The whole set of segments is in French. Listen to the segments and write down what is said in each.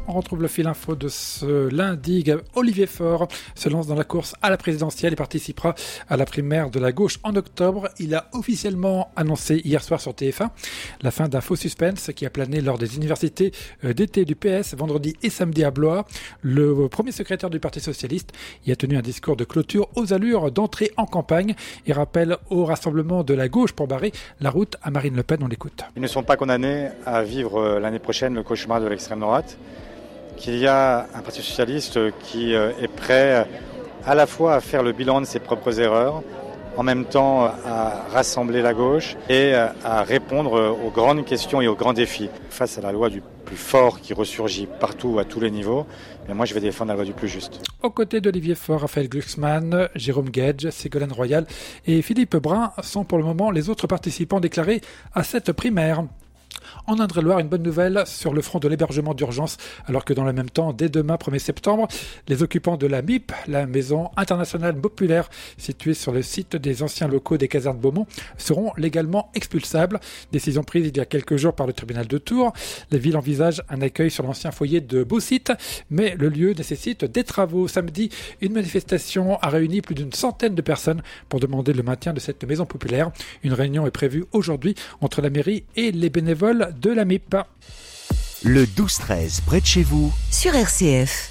On retrouve le fil info de ce lundi. Olivier Faure se lance dans la course à la présidentielle et participera à la primaire de la gauche en octobre. Il a officiellement annoncé hier soir sur TF1 la fin d'un faux suspense qui a plané lors des universités d'été du PS vendredi et samedi à Blois. Le premier secrétaire du Parti socialiste y a tenu un discours de clôture aux allures d'entrée en campagne et rappelle au rassemblement de la gauche pour barrer la route à Marine Le Pen. On l'écoute. Ils ne sont pas condamnés à vivre l'année prochaine le cauchemar de l'extrême droite. Qu'il y a un Parti socialiste qui est prêt à la fois à faire le bilan de ses propres erreurs, en même temps à rassembler la gauche et à répondre aux grandes questions et aux grands défis. Face à la loi du plus fort qui ressurgit partout, à tous les niveaux, mais moi je vais défendre la loi du plus juste. Aux côtés d'Olivier Faure, Raphaël Glucksmann, Jérôme Guedj, Ségolène Royal et Philippe Brun sont pour le moment les autres participants déclarés à cette primaire. En Indre-et-Loire, une bonne nouvelle sur le front de l'hébergement d'urgence, alors que dans le même temps, dès demain 1er septembre, les occupants de la MIP, la Maison internationale populaire située sur le site des anciens locaux des casernes Beaumont, seront légalement expulsables. Décision prise il y a quelques jours par le tribunal de Tours. La ville envisage un accueil sur l'ancien foyer de Beausite, mais le lieu nécessite des travaux. Samedi, une manifestation a réuni plus d'une centaine de personnes pour demander le maintien de cette maison populaire. Une réunion est prévue aujourd'hui entre la mairie et les bénévoles de la MIP. Le 12-13 près de chez vous sur RCF.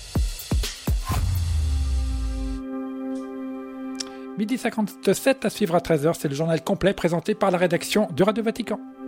Midi 57 à suivre à 13h, c'est le journal complet présenté par la rédaction de Radio Vatican.